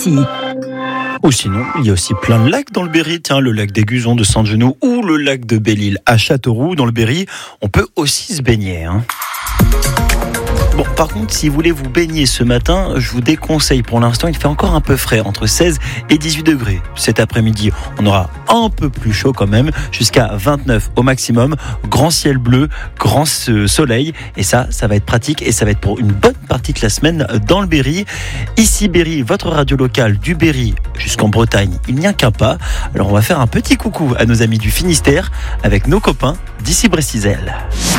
ici. Ou sinon, il y a aussi plein de lacs dans le Berry. Tiens, le lac des Guzons de Saint-Genoux ou le lac de Belle-Île à Châteauroux dans le Berry. On peut aussi se baigner. Bon, par contre, si vous voulez vous baigner ce matin, je vous déconseille. Pour l'instant, il fait encore un peu frais, entre 16 et 18 degrés. Cet après-midi, on aura un peu plus chaud quand même, jusqu'à 29 au maximum. Grand ciel bleu, grand soleil. Et ça va être pratique et ça va être pour une bonne partie de la semaine dans le Berry. Ici, Berry, votre radio locale du Berry jusqu'en Bretagne, il n'y a qu'un pas. Alors, on va faire un petit coucou à nos amis du Finistère avec nos copains d'ici Brécizel.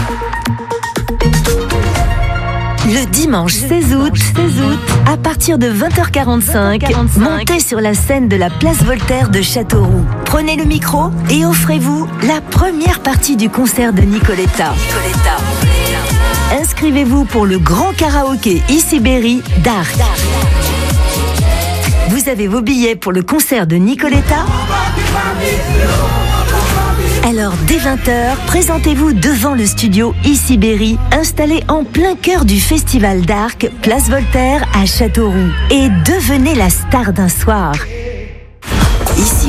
Le dimanche 16 août, à partir de 20h45, montez sur la scène de la place Voltaire de Châteauroux. Prenez le micro et offrez-vous la première partie du concert de Nicoletta. Inscrivez-vous pour le grand karaoké ici Berry d'Arc. Vous avez vos billets pour le concert de Nicoletta ? Alors, dès 20h, présentez-vous devant le studio ici Berry, installé en plein cœur du Festival d'Arc, place Voltaire à Châteauroux. Et devenez la star d'un soir. Ici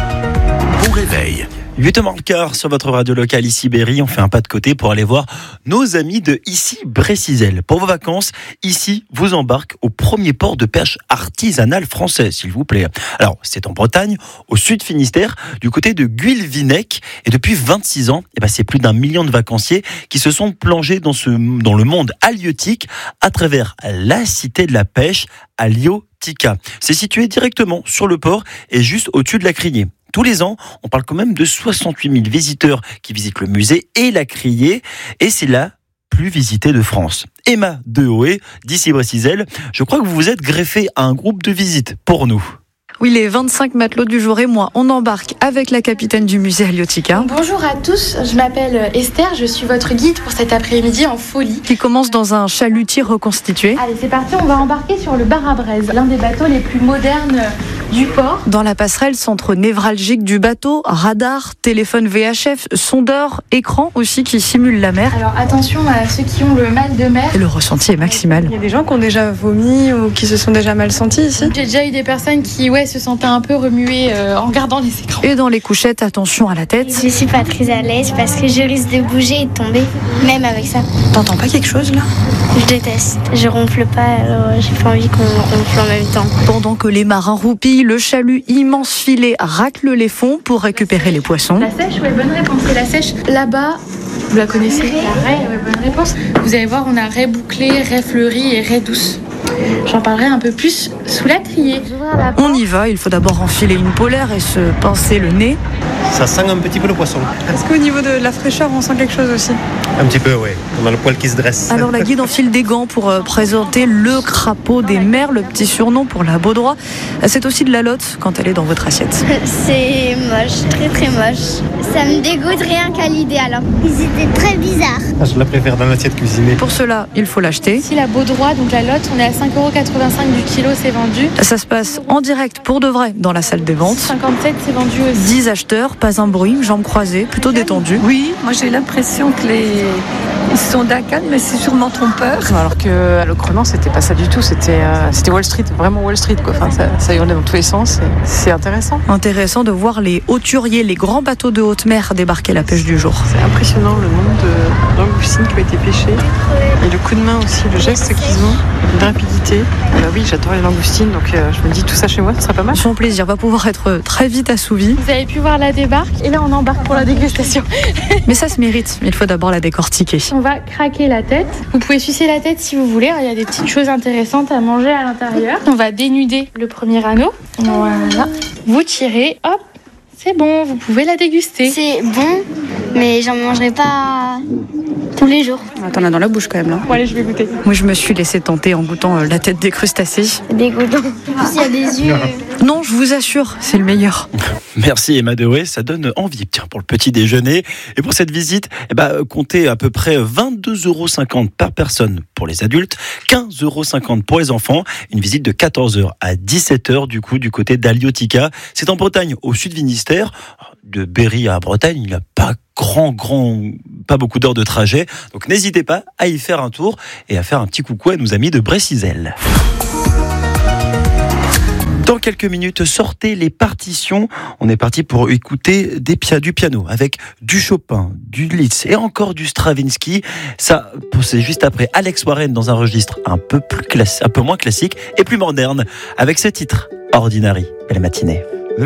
Berry. Bon réveil. 8h15 sur votre radio locale ici Berry. On fait un pas de côté pour aller voir nos amis de ici Brécizel. Pour vos vacances, ici vous embarque au premier port de pêche artisanal français, s'il vous plaît. Alors, c'est en Bretagne, au sud Finistère, du côté de Guilvinec. Et depuis 26 ans, c'est plus d'1 million de vacanciers qui se sont plongés dans le monde halieutique à travers la cité de la pêche, Haliotica. C'est situé directement sur le port et juste au-dessus de la criée. Tous les ans, on parle quand même de 68 000 visiteurs qui visitent le musée et la criée. Et c'est la plus visitée de France. Emma Dehoé, d'ici Brécizel, je crois que vous vous êtes greffée à un groupe de visite pour nous. Oui, les 25 matelots du jour et moi, on embarque avec la capitaine du musée Haliotica. Bonjour à tous, je m'appelle Esther, je suis votre guide pour cet après-midi en folie. Qui commence dans un chalutier reconstitué. Allez, c'est parti, on va embarquer sur le bar à braise, l'un des bateaux les plus modernes du port. Dans la passerelle, centre névralgique du bateau, radar, téléphone VHF, sondeur, écran aussi qui simule la mer. Alors attention à ceux qui ont le mal de mer. Et le ressenti est maximal. Il y a des gens qui ont déjà vomi ou qui se sont déjà mal sentis ici. J'ai déjà eu des personnes qui se sentaient un peu remuées en regardant les écrans. Et dans les couchettes, attention à la tête. Je suis pas très à l'aise parce que je risque de bouger et de tomber, même avec ça. T'entends pas quelque chose là ? Je déteste. Je ronfle pas, alors j'ai pas envie qu'on ronfle en même temps. Pendant que les marins roupillent, le chalut immense filet racle les fonds pour récupérer les poissons. La sèche, bonne réponse. C'est la sèche là-bas. Vous la connaissez ? La raie, bonne réponse. Vous allez voir, on a raie bouclée, raie fleurie et raie douce. J'en parlerai un peu plus sous la criée. On y va, il faut d'abord enfiler une polaire et se pincer le nez. Ça sent un petit peu le poisson. Est-ce qu'au niveau de la fraîcheur, on sent quelque chose aussi ? Un petit peu, oui. On a le poil qui se dresse. Alors la guide enfile des gants pour présenter le crapaud des mers, le petit surnom pour la baudroie. C'est aussi de la lotte quand elle est dans votre assiette. C'est moche, très très moche. Ça me dégoûte rien qu'à l'idée alors. Ils étaient très bizarres. Je la préfère dans l'assiette cuisinée. Pour cela, il faut l'acheter. Ici, la baudroie, donc la lotte, on est à 5,85 € du kilo, c'est vendu. Ça se passe en direct pour de vrai dans la salle des ventes. 57, c'est vendu aussi. 10 acheteurs, pas un bruit, jambes croisées, plutôt détendues. Oui, moi j'ai l'impression que ils sont d'un calme, mais c'est sûrement trompeur. Alors que à l'Ocrenan, c'était pas ça du tout, c'était Wall Street, vraiment Wall Street quoi. Enfin, ça hurlait dans tous les sens, c'est intéressant. Intéressant de voir les hauturiers, les grands bateaux de haute mer débarquer la pêche du jour. C'est impressionnant le nombre de langoustines qui ont été pêchées. Et le coup de main aussi, le geste qu'ils ont, de rapidité. Oui, j'adore les langoustines, donc je me dis tout ça chez moi, ce serait pas mal. Son plaisir va pouvoir être très vite assouvi. Vous avez pu voir la débarque et là on embarque pour la dégustation. Mais ça se mérite, il faut d'abord la décortiquer. On va craquer la tête. Vous pouvez sucer la tête si vous voulez, il y a des petites choses intéressantes à manger à l'intérieur. On va dénuder le premier anneau. Voilà. Vous tirez, hop, c'est bon, vous pouvez la déguster. C'est bon, mais j'en mangerai pas tous les jours. T'en as dans la bouche quand même là. Bon allez, je vais goûter. Moi je me suis laissé tenter en goûtant la tête des crustacés. C'est dégoûtant. En plus il y a des yeux. Non, je vous assure, c'est le meilleur. Merci Emma Dehoé, ça donne envie. Tiens, pour le petit déjeuner et pour cette visite, comptez à peu près 22,50 € par personne pour les adultes, 15,50 € pour les enfants. Une visite de 14h à 17h du côté d'Haliotica. C'est en Bretagne, au sud Finistère. De Berry à Bretagne, il n'y a pas pas beaucoup d'heures de trajet. Donc n'hésitez pas à y faire un tour et à faire un petit coucou à nos amis de Brécizel. Dans quelques minutes, sortez les partitions. On est parti pour écouter du piano avec du Chopin, du Liszt et encore du Stravinsky. Ça, c'est juste après Alex Warren dans un registre un peu moins classique et plus moderne avec ce titre Ordinary. Belle matinée.